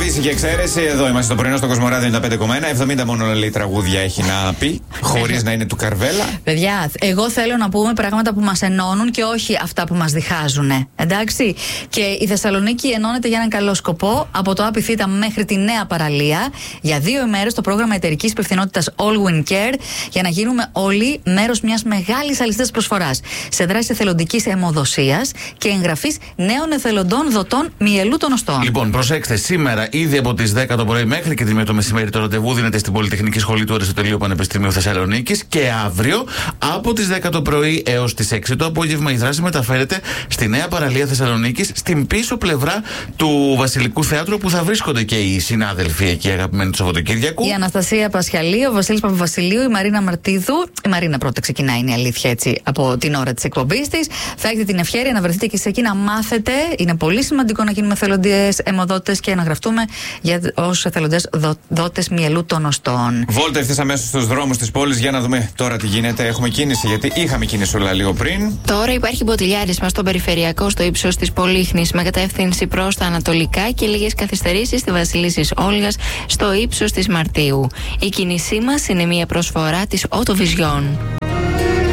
φοβήσει και εξαίρεση. Εδώ είμαστε στο πρωινό στο Κοσμοράδιο 95,1. 70 μόνο λέει τραγούδια έχει να πει, χωρίς να είναι του Καρβέλα. Παιδιά, εγώ θέλω να πούμε πράγματα που μας ενώνουν και όχι αυτά που μας διχάζουν. Εντάξει. Και η Θεσσαλονίκη ενώνεται για έναν καλό σκοπό, από το Απιθύτα μέχρι τη Νέα Παραλία, για 2 ημέρες το πρόγραμμα εταιρικής υπευθυνότητας All Win Care, για να γίνουμε όλοι μέρος μιας μεγάλης αλυσίδας προσφοράς σε δράση εθελοντικής αιμοδοσίας και εγγραφής νέων εθελοντών δοτών μυελού των οστών. Λοιπόν, προσέξτε, σήμερα ήδη από τις 10 το πρωί μέχρι και τη 1 το μεσημέρι το ραντεβού δίνεται στην Πολυτεχνική Σχολή του Αριστοτελείου Πανεπιστημίου Θεσσαλονίκης, και αύριο από τις 10 το πρωί έως τις 6 το απόγευμα η δράση μεταφέρεται στη Νέα Παραλία Θεσσαλονίκης, στην πίσω πλευρά του Βασιλικού Θεάτρου, που θα βρίσκονται και οι συνάδελφοι εκεί αγαπημένοι του Σαββατοκύριακου. Η Αναστασία Πασχαλή, ο Βασίλης Παπαβασιλείου, η Μαρίνα Μαρτίδου. Η Μαρίνα πρώτα ξεκινάει, είναι η αλήθεια, έτσι, από την ώρα της εκπομπής της. Θα έχετε την ευχέρεια να βρεθείτε και σε εκεί να μάθετε. Είναι πολύ σημαντικό να γίνουμε εθελοντές αιμοδότες και να γραφτούμε ως εθελοντές δότες μυελού των οστών. Βόλτα ευθύς αμέσως στους δρόμους της πόλης για να δούμε τώρα τι γίνεται. Έχουμε κίνηση, γιατί είχαμε κίνηση όλα λίγο πριν. Τώρα υπάρχει μποτιλιάρισμα στο περιφερειακό στο ύψος της Πολύχνης με κατεύθυνση προς τα ανατολικά και λίγες καθυστερήσεις στη Βασιλίσσης Όλγας στο ύψος της Μαρτίου. Η κίνησή μας είναι μια προσφορά της Autovision.